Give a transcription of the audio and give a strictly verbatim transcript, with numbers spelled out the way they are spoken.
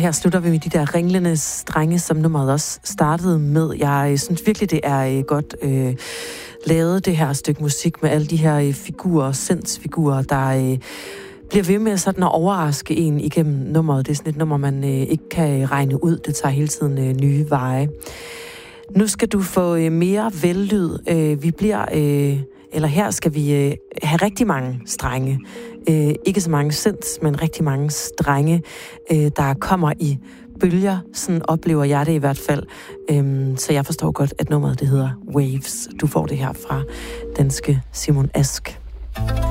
her slutter vi med de der ringlende strenge, som nummeret også startede med. Jeg synes virkelig, det er godt øh, lavet, det her stykke musik med alle de her øh, figurer, sindsfigurer, der øh, bliver ved med sådan at overraske en igennem nummeret. Det er sådan et nummer, man øh, ikke kan regne ud. Det tager hele tiden øh, nye veje. Nu skal du få øh, mere vellyd. Øh, vi bliver... Øh, eller her skal vi øh, have rigtig mange strenge. Øh, ikke så mange synths, men rigtig mange strenge, øh, der kommer i bølger. Sådan oplever jeg det i hvert fald. Øh, så jeg forstår godt, at nummeret det hedder Waves. Du får det her fra danske Simon Ask.